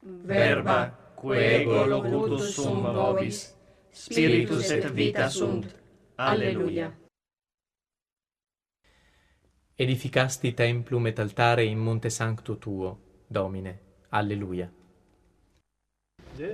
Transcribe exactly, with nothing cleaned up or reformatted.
verba quae ego locutus sum vobis, spiritus et vita sunt. Alleluia. Edificasti templum et altare in monte sancto tuo, Domine. Alleluia.